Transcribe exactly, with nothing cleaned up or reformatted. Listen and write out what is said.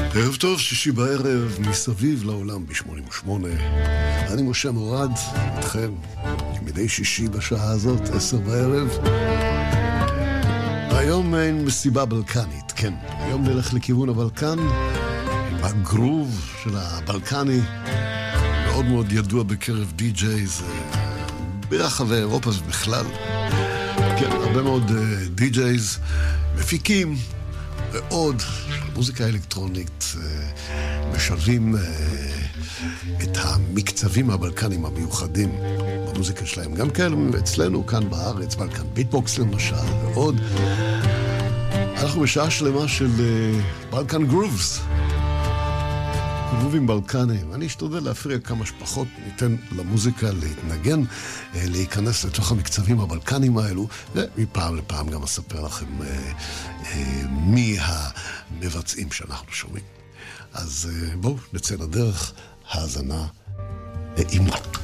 ערב טוב, שישי בערב, מסביב לעולם ב-שמונים ושמונה. אני משה מורד, איתכם, מדי שישי בשעה הזאת, עשר בערב. היום אין מסיבה בלקנית, כן. היום נלך לכיוון הבלקן, הגרוב של הבלקני, מאוד מאוד ידוע בקרב די-ג'ייז, ברחבי אירופה ובכלל. כן, הרבה מאוד די-ג'ייז, מפיקים, ועוד מוזיקה אלקטרונית משלבים את המקצבים הבלקנים המיוחדים במוזיקה שלהם. גם כן אצלנו כאן בארץ, בלקן ביטבוקס למשל, ועוד. אנחנו בשעה שלמה של בלקן גרובס. גרובים בלקנים. אני אשתדל להפריע כמה שפחות, ניתן למוזיקה להתנגן, להיכנס לתוך המקצבים הבלקנים האלו, ומפעם לפעם גם אספר לכם אה, אה, מי המבצעים שאנחנו שומעים. אז אה, בואו נצא לדרך, האזנה נעימה.